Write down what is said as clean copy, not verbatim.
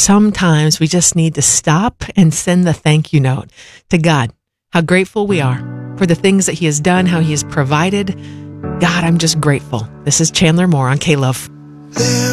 sometimes we just need to stop and send the thank you note to God. How grateful we are for the things that He has done, how He has provided. God, I'm just grateful. This is Chandler Moore on K-Love.